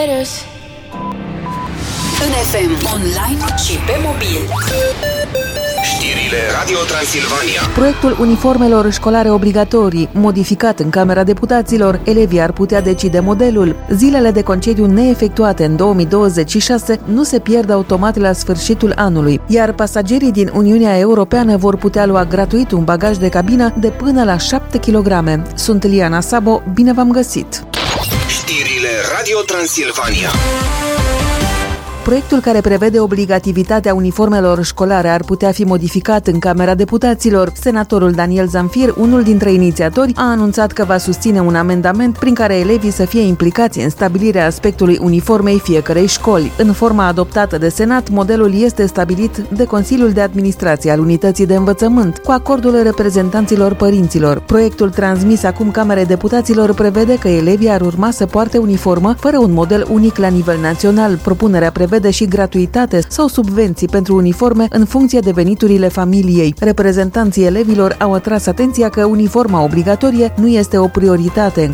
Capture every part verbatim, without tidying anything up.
pasajeros. În F M, online și pe mobil. Știrile Radio Transilvania. Proiectul uniformelor școlare obligatorii, modificat în Camera Deputaților, elevii ar putea decide modelul. Zilele de concediu neefectuate în două mii douăzeci și șase nu se pierd automat la sfârșitul anului, iar pasagerii din Uniunea Europeană vor putea lua gratuit un bagaj de cabină de până la șapte kilograme. Sunt Liana Sabo, bine v-am găsit! Știrile Radio Transilvania. Proiectul care prevede obligativitatea uniformelor școlare ar putea fi modificat în Camera Deputaților. Senatorul Daniel Zamfir, unul dintre inițiatori, a anunțat că va susține un amendament prin care elevii să fie implicați în stabilirea aspectului uniformei fiecărei școli. În forma adoptată de Senat, modelul este stabilit de Consiliul de Administrație al Unității de Învățământ, cu acordul reprezentanților părinților. Proiectul transmis acum Camerei Deputaților prevede că elevii ar urma să poarte uniformă fără un model unic la nivel național. Propunerea prevede vede și gratuitate sau subvenții pentru uniforme în funcție de veniturile familiei. Reprezentanții elevilor au atras atenția că uniforma obligatorie nu este o prioritate.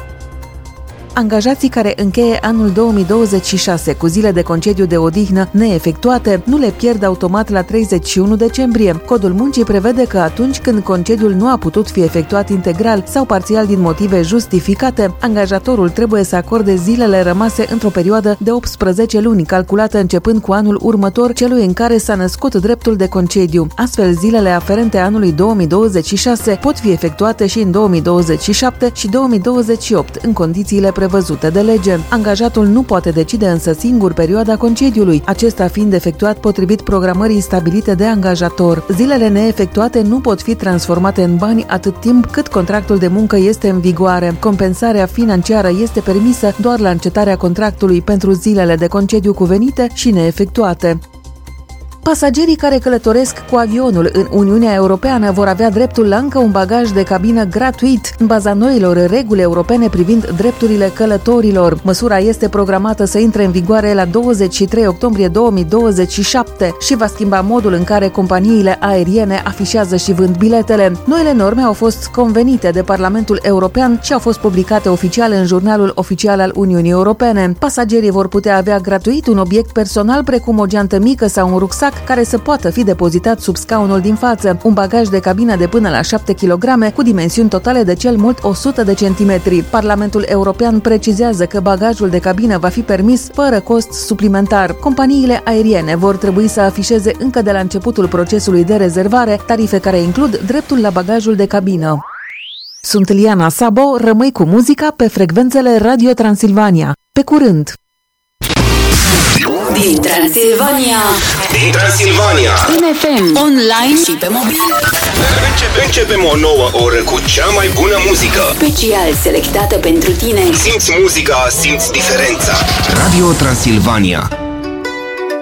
Angajații care încheie anul două mii douăzeci și șase cu zile de concediu de odihnă neefectuate nu le pierd automat la treizeci și unu decembrie. Codul muncii prevede că atunci când concediul nu a putut fi efectuat integral sau parțial din motive justificate, angajatorul trebuie să acorde zilele rămase într-o perioadă de optsprezece luni, calculată începând cu anul următor celui în care s-a născut dreptul de concediu. Astfel, zilele aferente anului două mii douăzeci și șase pot fi efectuate și în două mii douăzeci și șapte și două mii douăzeci și opt, în condițiile prevăzute de lege. Angajatul nu poate decide însă singur perioada concediului, acesta fiind efectuat potrivit programării stabilite de angajator. Zilele neefectuate nu pot fi transformate în bani atât timp cât contractul de muncă este în vigoare. Compensarea financiară este permisă doar la încetarea contractului pentru zilele de concediu cuvenite și neefectuate. Pasagerii care călătoresc cu avionul în Uniunea Europeană vor avea dreptul la încă un bagaj de cabină gratuit, în baza noilor reguli europene privind drepturile călătorilor. Măsura este programată să intre în vigoare la douăzeci și trei octombrie două mii douăzeci și șapte și va schimba modul în care companiile aeriene afișează și vând biletele. Noile norme au fost convenite de Parlamentul European și au fost publicate oficial în Jurnalul Oficial al Uniunii Europene. Pasagerii vor putea avea gratuit un obiect personal precum o geantă mică sau un rucsac care să poată fi depozitat sub scaunul din față, un bagaj de cabină de până la șapte kilograme cu dimensiuni totale de cel mult o sută de centimetri. Parlamentul European precizează că bagajul de cabină va fi permis fără cost suplimentar. Companiile aeriene vor trebui să afișeze încă de la începutul procesului de rezervare tarife care includ dreptul la bagajul de cabină. Sunt Liana Sabo, rămâi cu muzica pe frecvențele Radio Transilvania. Pe curând! Din Transilvania, Din Transilvania. în F M, online și pe mobil. Începe, începem o nouă oră cu cea mai bună muzică. Special selectată pentru tine. Simți muzica, simți diferența. Radio Transilvania.